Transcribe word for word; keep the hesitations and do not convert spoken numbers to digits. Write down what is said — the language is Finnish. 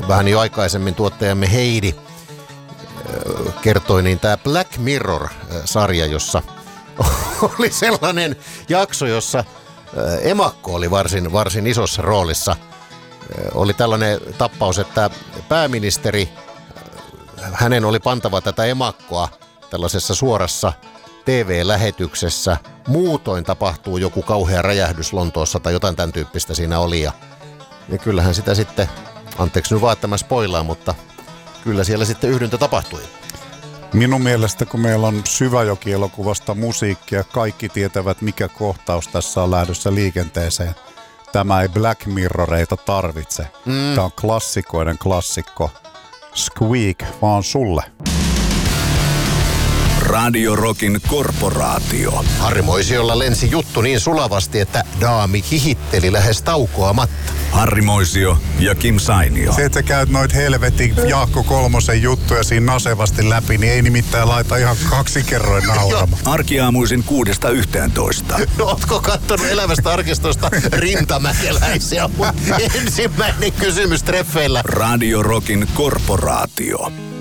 vähän jo aikaisemmin tuottajamme Heidi kertoi, niin tämä Black Mirror-sarja, jossa oli sellainen jakso, jossa emakko oli varsin, varsin isossa roolissa. Oli tällainen tappaus, että pääministeri, hänen oli pantava tätä emakkoa tällaisessa suorassa T V-lähetyksessä. Muutoin tapahtuu joku kauhea räjähdys Lontoossa tai jotain tämän tyyppistä siinä oli. Ja, ja kyllähän sitä sitten, anteeksi nyt vaan, että mä spoilaan, mutta kyllä siellä sitten yhdyntä tapahtui. Minun mielestä, kun meillä on Syväjoki-elokuvasta musiikkia, kaikki tietävät, mikä kohtaus tässä on lähdössä liikenteeseen. Tämä ei Black Mirroreita tarvitse. Mm. Tämä on klassikoiden klassikko. Squeak vaan sulle. Radio Rockin korporaatio. Harri Moisiolla lensi juttu niin sulavasti, että daami hihitteli lähes taukoamatta. Harri Moisio ja Kim Sainio. Se, että sä käyt noit helvetin Jaakko Kolmosen juttuja siinä nasevasti läpi, niin ei nimittäin laita ihan kaksi kerroin nauramaan. Arkiaamuisin kuudesta yhteentoista. No, ootko kattonut Elävästä arkistosta Rintamäkeläisiä? Ensimmäinen kysymys treffeillä. Radio Rockin korporaatio.